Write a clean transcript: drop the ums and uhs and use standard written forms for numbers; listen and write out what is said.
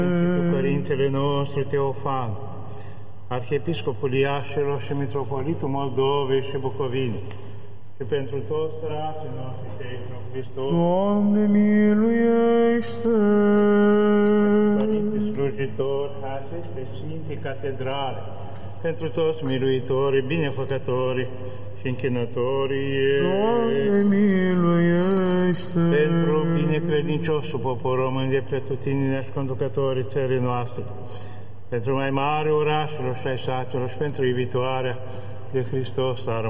Cu Părintele nostru Teofan, Arhiepiscopul Iașilor și Mitropolitul Moldovei și Bucovinei, și pentru toți frații noștri cei în Hristos, Doamne, miluiește! Părinții slujitori aceste Sfinte Catedrale, pentru toți miluitorii, binefăcătorii și închinătorii, Doamne, miluiește! pentru binecredinciosul popor român de pretutindine și conducătorii țării noastre, pentru mai mari orașelor și ai satelor și pentru iubitoarea de Hristos a